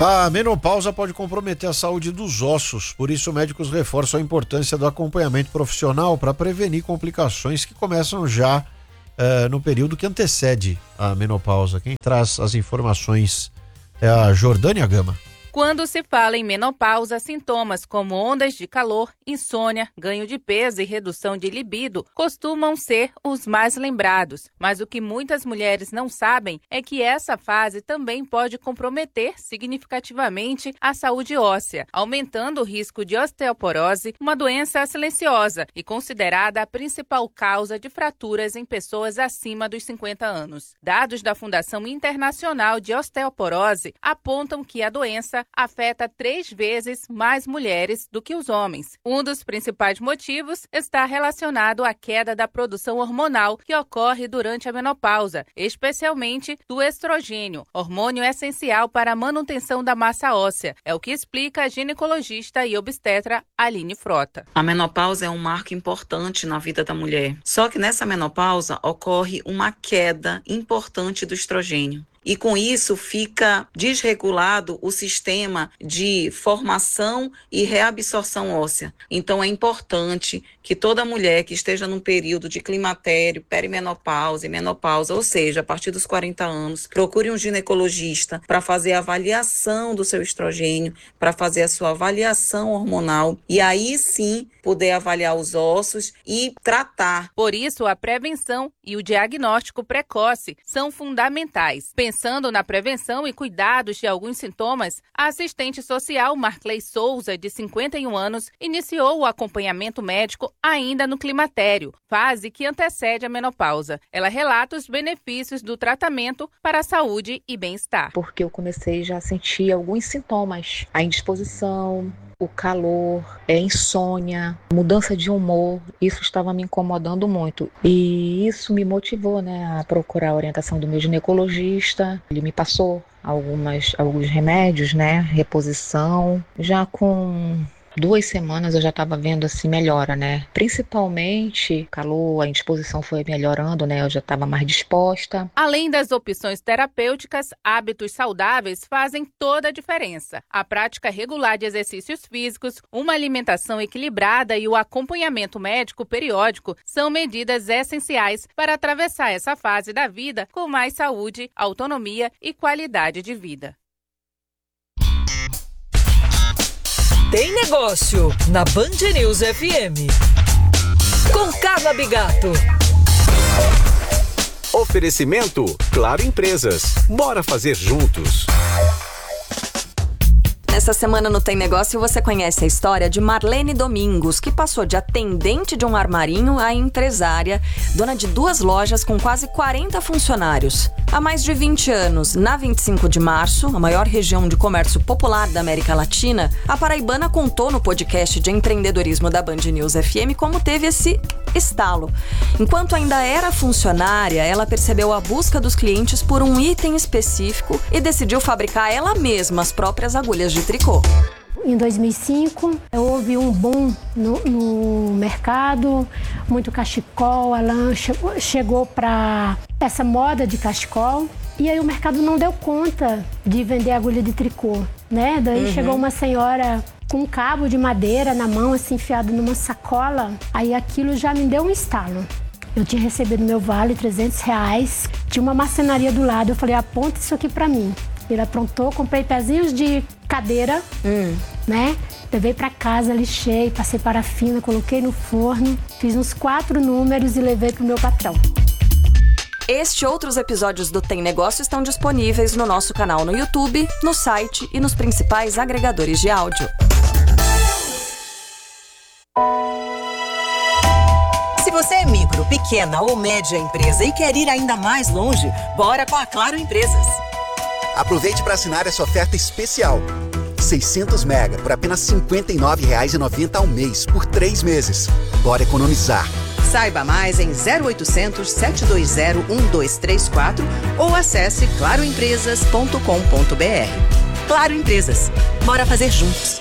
A menopausa pode comprometer a saúde dos ossos, por isso médicos reforçam a importância do acompanhamento profissional para prevenir complicações que começam já no período que antecede a menopausa. Quem traz as informações é a Jordânia Gama. Quando se fala em menopausa, sintomas como ondas de calor, insônia, ganho de peso e redução de libido costumam ser os mais lembrados. Mas o que muitas mulheres não sabem é que essa fase também pode comprometer significativamente a saúde óssea, aumentando o risco de osteoporose, uma doença silenciosa e considerada a principal causa de fraturas em pessoas acima dos 50 anos. Dados da Fundação Internacional de Osteoporose apontam que a doença afeta 3 vezes mais mulheres do que os homens. Um dos principais motivos está relacionado à queda da produção hormonal que ocorre durante a menopausa, especialmente do estrogênio, hormônio essencial para a manutenção da massa óssea. É o que explica a ginecologista e obstetra Aline Frota. A menopausa é um marco importante na vida da mulher. Só que nessa menopausa ocorre uma queda importante do estrogênio. E com isso fica desregulado o sistema de formação e reabsorção óssea. Então é importante que toda mulher que esteja num período de climatério, perimenopausa e menopausa, ou seja, a partir dos 40 anos, procure um ginecologista para fazer a avaliação do seu estrogênio, para fazer a sua avaliação hormonal e aí sim poder avaliar os ossos e tratar. Por isso, a prevenção e o diagnóstico precoce são fundamentais. Pensando na prevenção e cuidados de alguns sintomas, a assistente social Marclay Souza, de 51 anos, iniciou o acompanhamento médico ainda no climatério, fase que antecede a menopausa. Ela relata os benefícios do tratamento para a saúde e bem-estar. Porque eu comecei já a sentir alguns sintomas, a indisposição, o calor, insônia, mudança de humor, isso estava me incomodando muito. E isso me motivou, a procurar a orientação do meu ginecologista. Ele me passou alguns remédios, reposição. Já com 2 semanas eu já estava vendo assim melhora, Principalmente calor, a indisposição foi melhorando, eu já estava mais disposta. Além das opções terapêuticas, hábitos saudáveis fazem toda a diferença. A prática regular de exercícios físicos, uma alimentação equilibrada e o acompanhamento médico periódico são medidas essenciais para atravessar essa fase da vida com mais saúde, autonomia e qualidade de vida. Tem Negócio, na Band News FM. Com Carla Bigato. Oferecimento Claro Empresas. Bora fazer juntos. Nessa semana no Tem Negócio você conhece a história de Marlene Domingos, que passou de atendente de um armarinho a empresária, dona de 2 lojas com quase 40 funcionários. Há mais de 20 anos, na 25 de março, a maior região de comércio popular da América Latina, a paraibana contou no podcast de empreendedorismo da Band News FM como teve esse estalo. Enquanto ainda era funcionária, ela percebeu a busca dos clientes por um item específico e decidiu fabricar ela mesma as próprias agulhas de tricô. Em 2005, houve um boom no mercado, muito cachecol, a lã chegou para essa moda de cachecol. E aí o mercado não deu conta de vender agulha de tricô, Daí chegou uma senhora com um cabo de madeira na mão, assim, enfiado numa sacola. Aí aquilo já me deu um estalo. Eu tinha recebido meu vale, R$300. Tinha uma marcenaria do lado, eu falei, aponta isso aqui pra mim. Ele aprontou, comprei pezinhos de cadeira, Levei pra casa, lixei, passei parafina, coloquei no forno, fiz uns 4 números e levei pro meu patrão. Este e outros episódios do Tem Negócio estão disponíveis no nosso canal no YouTube, no site e nos principais agregadores de áudio. Se você é micro, pequena ou média empresa e quer ir ainda mais longe, bora com a Claro Empresas. Aproveite para assinar essa oferta especial. 600 mega por apenas R$ 59,90 ao mês, por 3 meses. Bora economizar. Saiba mais em 0800 720 1234 ou acesse claroempresas.com.br. Claro Empresas. Bora fazer juntos.